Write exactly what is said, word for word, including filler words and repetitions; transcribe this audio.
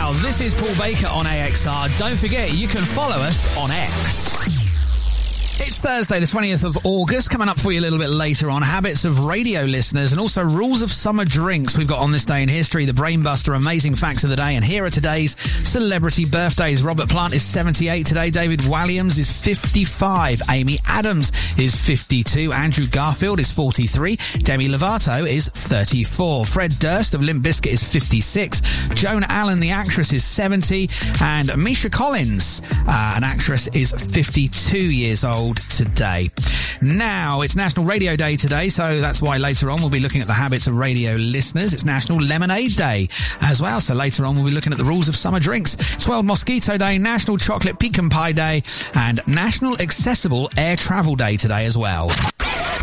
Well, this is Paul Baker on A X R. Don't forget, you can follow us on X. It's Thursday, the twentieth of August. Coming up for you a little bit later on, habits of radio listeners and also rules of summer drinks we've got on this day in history, the Brainbuster amazing facts of the day. And here are today's celebrity birthdays. Robert Plant is seventy-eight today. David Walliams is fifty-five. Amy Adams is fifty-two. Andrew Garfield is forty-three. Demi Lovato is thirty-four. Fred Durst of Limp Bizkit is fifty-six. Joan Allen, the actress, is seventy. And Misha Collins, uh, an actress, is fifty-two years old today. Now, it's National Radio Day today, so that's why later on we'll be looking at the habits of radio listeners. It's National Lemonade Day as well, so later on we'll be looking at the rules of summer drinks. It's World Mosquito Day, National Chocolate Pecan Pie Day, and National Accessible Air Travel Day today as well.